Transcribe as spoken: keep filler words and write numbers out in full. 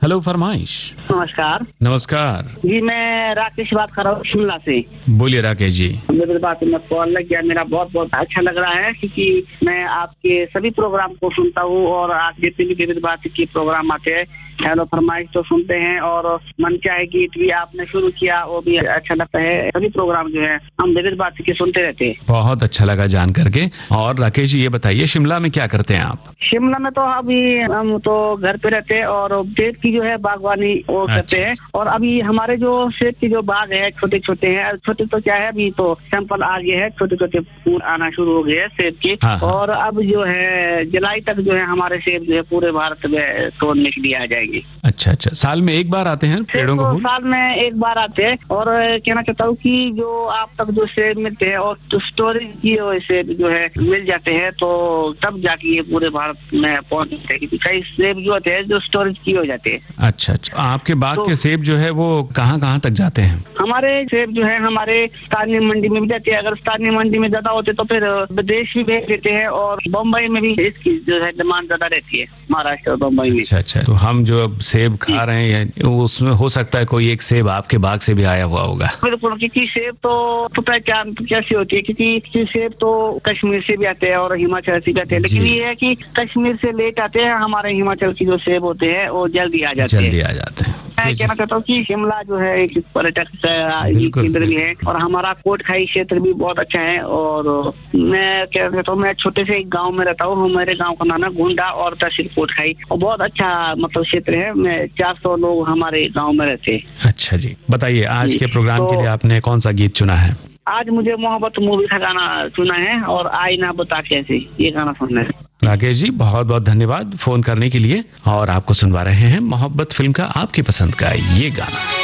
Hello फरमाइश। नमस्कार। नमस्कार जी, मैं राकेश बात कर रहा हूँ शिमला से। बोलिए राकेश जी। मेरी बात में कॉल लग गया, मेरा बहुत बहुत अच्छा लग रहा है क्योंकि मैं आपके सभी प्रोग्राम को सुनता हूँ और आप जितने भी विविध भारती के प्रोग्राम आते हैं, हेलो फरमाइश तो सुनते हैं और मन चाहे गीत भी आपने शुरू किया वो भी अच्छा लगता है। सभी प्रोग्राम जो है हम विविध भारती के सुनते रहते हैं। बहुत अच्छा लगा जान करके। और राकेश जी ये बताइए शिमला में क्या करते हैं आप? शिमला में तो अभी हम तो घर पे रहते हैं और सेब की जो है बागवानी वो अच्छा। करते हैं। और अभी हमारे जो सेब की जो बाग है छोटे छोटे हैं, छोटे तो क्या है अभी तो सैंपल आ गए हैं, छोटे छोटे फूल आना शुरू हो गए हैं सेब के। हाँ, हाँ। और अब जो है जुलाई तक जो है हमारे सेब जो है पूरे भारत में तोड़ने के लिए आ जाएंगे। अच्छा अच्छा, साल में एक बार आते हैं पेड़ों सेब को? तो साल में एक बार आते हैं। और कहना चाहता हूँ कि जो आप तक जो सेब मिलते हैं और तो स्टोरेज किए हुए सेब जो है मिल जाते हैं तो तब जाके ये पूरे भारत में पहुंच जाते हैं क्योंकि कई सेब जो होते हैं जो स्टोरेज किए हो जाते हैं। अच्छा अच्छा, आपके बाग तो, के सेब जो है वो कहाँ कहाँ तक जाते हैं? हमारे सेब जो है हमारे स्थानीय मंडी में भी जाते हैं। अगर स्थानीय मंडी में ज्यादा होते तो फिर विदेश भी भेज देते हैं और बम्बई में भी इसकी जो है डिमांड ज्यादा रहती है, महाराष्ट्र और बम्बई में। अच्छा अच्छा, तो हम जो अब सेब खा रहे हैं उसमें हो सकता है कोई एक सेब आपके बाग से भी आया हुआ होगा। बिल्कुल, क्योंकि सेब तो पता है क्या कैसी होती है, क्योंकि सेब तो कश्मीर से भी आते हैं और हिमाचल से भी आते हैं, लेकिन ये है कि कश्मीर से लेट आते हैं, हमारे हिमाचल की जो सेब होते हैं वो जल्दी आ जाते हैं। जल्दी आ जाते हैं। मैं कहना चाहता हूँ कि शिमला जो है एक पर्यटक केंद्र भी है और हमारा कोटखाई क्षेत्र भी बहुत अच्छा है। और मैं कहना चाहता हूँ, मैं छोटे से एक गांव में रहता हूँ, मेरे गांव का नाम है गोंडा और तहसील कोटखाई और बहुत अच्छा मतलब क्षेत्र है। मैं चार सौ लोग हमारे गाँव में रहते हैं। अच्छा जी, बताइए आज के प्रोग्राम तो, के लिए आपने कौन सा गीत चुना है? आज मुझे मोहब्बत मूवी का गाना सुना है और आई ना बता कैसे, ये गाना सुनना है। राकेश जी बहुत बहुत धन्यवाद फोन करने के लिए और आपको सुनवा रहे हैं मोहब्बत फिल्म का आपकी पसंद का ये गाना।